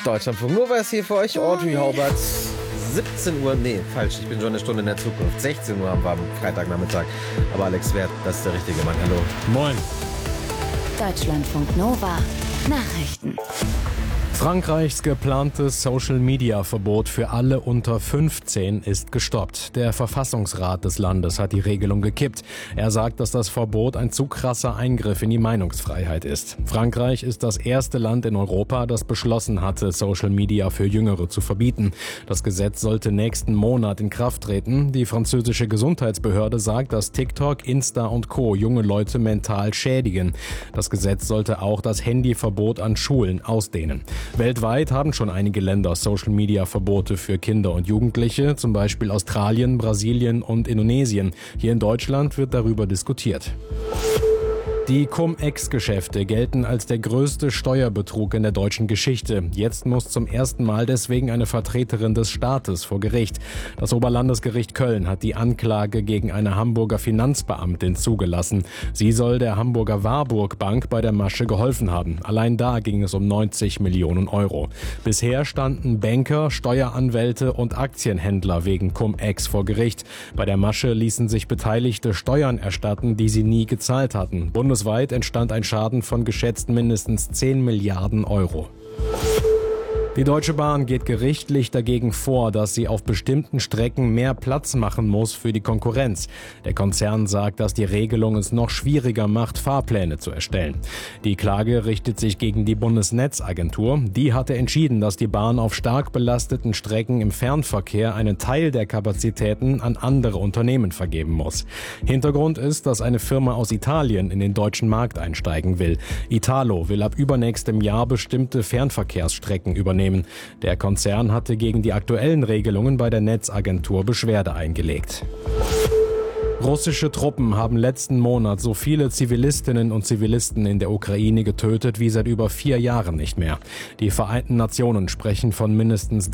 Deutschlandfunk Nova ist hier für euch, Audrey Haubert. 17 Uhr, nee, falsch, ich bin schon eine Stunde in der Zukunft. 16 Uhr haben wir am Freitagnachmittag. Aber Alex Wert, das ist der richtige Mann. Hallo. Moin. Deutschlandfunk Nova Nachrichten. Frankreichs geplantes Social-Media-Verbot für alle unter 15 ist gestoppt. Der Verfassungsrat des Landes hat die Regelung gekippt. Er sagt, dass das Verbot ein zu krasser Eingriff in die Meinungsfreiheit ist. Frankreich ist das erste Land in Europa, das beschlossen hatte, Social-Media für Jüngere zu verbieten. Das Gesetz sollte nächsten Monat in Kraft treten. Die französische Gesundheitsbehörde sagt, dass TikTok, Insta und Co. junge Leute mental schädigen. Das Gesetz sollte auch das Handyverbot an Schulen ausdehnen. Weltweit haben schon einige Länder Social-Media-Verbote für Kinder und Jugendliche, zum Beispiel Australien, Brasilien und Indonesien. Hier in Deutschland wird darüber diskutiert. Die Cum-Ex-Geschäfte gelten als der größte Steuerbetrug in der deutschen Geschichte. Jetzt muss zum ersten Mal deswegen eine Vertreterin des Staates vor Gericht. Das Oberlandesgericht Köln hat die Anklage gegen eine Hamburger Finanzbeamtin zugelassen. Sie soll der Hamburger Warburg Bank bei der Masche geholfen haben. Allein da ging es um 90 Millionen Euro. Bisher standen Banker, Steueranwälte und Aktienhändler wegen Cum-Ex vor Gericht. Bei der Masche ließen sich Beteiligte Steuern erstatten, die sie nie gezahlt hatten. Bundesweit entstand ein Schaden von geschätzt mindestens 10 Milliarden Euro. Die Deutsche Bahn geht gerichtlich dagegen vor, dass sie auf bestimmten Strecken mehr Platz machen muss für die Konkurrenz. Der Konzern sagt, dass die Regelung es noch schwieriger macht, Fahrpläne zu erstellen. Die Klage richtet sich gegen die Bundesnetzagentur. Die hatte entschieden, dass die Bahn auf stark belasteten Strecken im Fernverkehr einen Teil der Kapazitäten an andere Unternehmen vergeben muss. Hintergrund ist, dass eine Firma aus Italien in den deutschen Markt einsteigen will. Italo will ab übernächstem Jahr bestimmte Fernverkehrsstrecken übernehmen. Der Konzern hatte gegen die aktuellen Regelungen bei der Netzagentur Beschwerde eingelegt. Russische Truppen haben letzten Monat so viele Zivilistinnen und Zivilisten in der Ukraine getötet wie seit über 4 Jahren nicht mehr. Die Vereinten Nationen sprechen von mindestens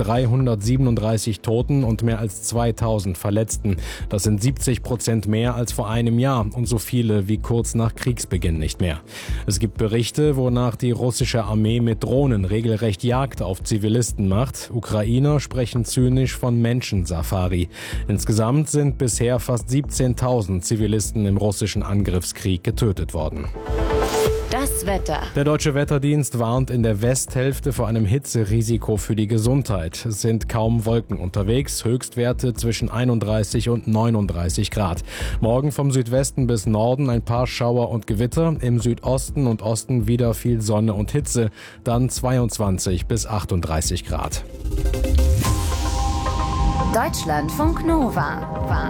337 Toten und mehr als 2000 Verletzten. Das sind 70% mehr als vor einem Jahr und so viele wie kurz nach Kriegsbeginn nicht mehr. Es gibt Berichte, wonach die russische Armee mit Drohnen regelrecht Jagd auf Zivilisten macht. Ukrainer sprechen zynisch von Menschensafari. Insgesamt sind bisher fast 17.000 Zivilisten im russischen Angriffskrieg getötet worden. Das Wetter. Der Deutsche Wetterdienst warnt in der Westhälfte vor einem Hitzerisiko für die Gesundheit. Es sind kaum Wolken unterwegs, Höchstwerte zwischen 31 und 39 Grad. Morgen vom Südwesten bis Norden ein paar Schauer und Gewitter, im Südosten und Osten wieder viel Sonne und Hitze, dann 22 bis 38 Grad. Deutschlandfunk Nova.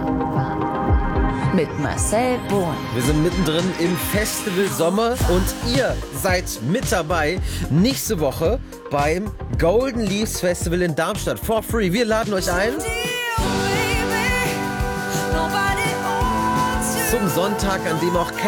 Mit Marcel Bohn. Wir sind mittendrin im Festival Sommer und ihr seid mit dabei nächste Woche beim Golden Leaves Festival in Darmstadt. For free. Wir laden euch ein zum Sonntag, an dem auch